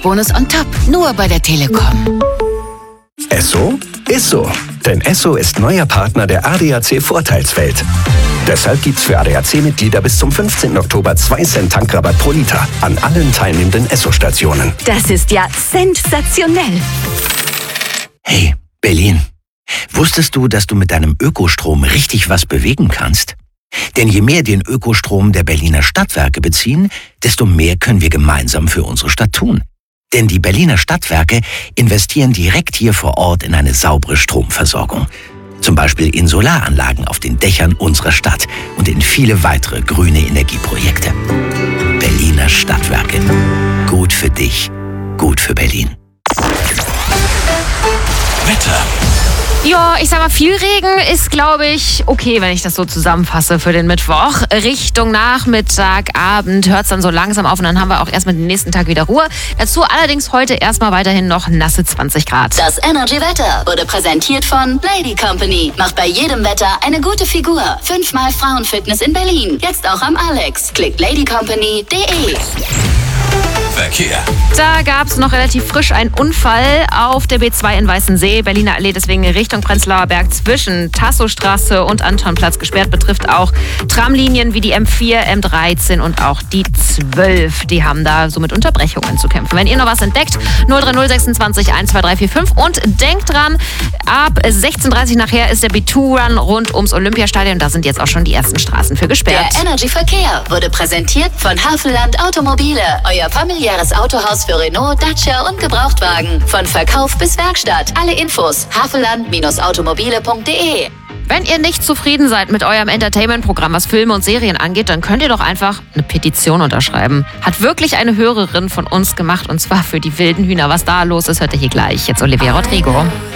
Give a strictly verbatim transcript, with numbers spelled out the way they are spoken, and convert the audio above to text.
Bonus on top, nur bei der Telekom. Esso ist so. Denn Esso ist neuer Partner der A D A C-Vorteilswelt. Deshalb gibt's für A D A C-Mitglieder bis zum fünfzehnten Oktober zwei Cent Tankrabatt pro Liter an allen teilnehmenden Esso-Stationen. Das ist ja sensationell. Hey, Berlin. Wusstest du, dass du mit deinem Ökostrom richtig was bewegen kannst? Denn je mehr den Ökostrom der Berliner Stadtwerke beziehen, desto mehr können wir gemeinsam für unsere Stadt tun. Denn die Berliner Stadtwerke investieren direkt hier vor Ort in eine saubere Stromversorgung. Zum Beispiel in Solaranlagen auf den Dächern unserer Stadt und in viele weitere grüne Energieprojekte. Berliner Stadtwerke. Gut für dich, gut für Berlin. Wetter. Ja, ich sag mal, viel Regen ist, glaube ich, okay, wenn ich das so zusammenfasse für den Mittwoch. Richtung Nachmittag, Abend hört es dann so langsam auf und dann haben wir auch erstmal den nächsten Tag wieder Ruhe. Dazu allerdings heute erstmal weiterhin noch nasse zwanzig Grad. Das Energy Wetter wurde präsentiert von Lady Company. Macht bei jedem Wetter eine gute Figur. Fünfmal Frauenfitness in Berlin. Jetzt auch am Alex. Klickt ladycompany punkt de. Verkehr. Da gab es noch relativ frisch einen Unfall auf der B zwei in Weißensee. Berliner Allee deswegen Richtung Prenzlauer Berg zwischen Tasso-Straße und Antonplatz gesperrt. Betrifft auch Tramlinien wie die M vier, M dreizehn und auch die zwölf. Die haben da so mit Unterbrechungen zu kämpfen. Wenn ihr noch was entdeckt, null drei null sechsundzwanzig eins zwei drei vier fünf. Und denkt dran, ab sechzehn Uhr dreißig nachher ist der B zwei Run rund ums Olympiastadion. Da sind jetzt auch schon die ersten Straßen für gesperrt. Der Energy Verkehr wurde präsentiert von Havelland Automobile. Euer familiäres Autohaus für Renault, Dacia und Gebrauchtwagen. Von Verkauf bis Werkstatt. Alle Infos havelland Bindestrich automobile punkt de. Wenn ihr nicht zufrieden seid mit eurem Entertainment-Programm, was Filme und Serien angeht, dann könnt ihr doch einfach eine Petition unterschreiben. Hat wirklich eine Hörerin von uns gemacht, und zwar für die wilden Hühner. Was da los ist, hört ihr hier gleich. Jetzt Olivia Rodrigo.